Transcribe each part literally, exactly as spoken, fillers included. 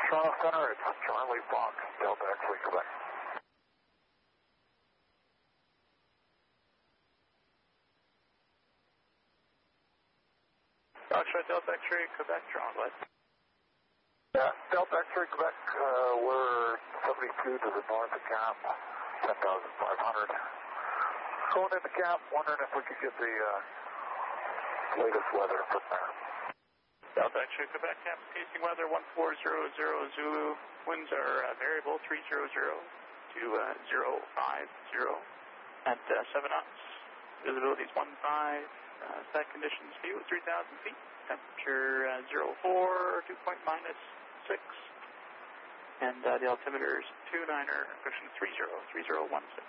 Toronto Center, it's Charlie Fox, Delta X-ray, Quebec. Foxtrot Delta X-ray, Quebec, Toronto, what? Yeah, Delta X-ray, Quebec, uh, we're seventy-two to the north of camp, ten thousand five hundred. Going into camp, wondering if we could get the uh, latest weather from there. Delta X-ray, Quebec, camp, pacing weather one four zero zero Zulu. Winds are uh, variable three hundred to uh, zero five zero at uh, seven knots. Visibility is one five. Uh, stack conditions view at three thousand feet. Temperature uh, zero four, dew point minus six. And uh, the altimeter is two niner, cushion three zero, three zero one six.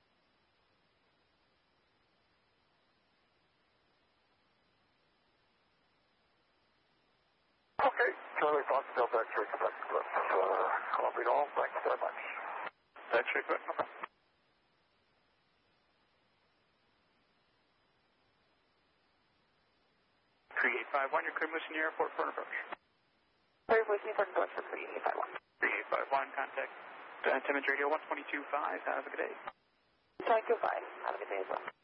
Okay, Charlie Fox, Delta X-ray, Quebec, that's uh, Columbia Hall, thanks very much. X-ray, Quebec, no problem. three eight five one, your crew moves in the airport for an approach. Sorry, voice me for approach for three eight five one. three eight five one, contact uh, Timmins Radio one twenty-two point five, have a good day. twenty-two point five, have a good day as well.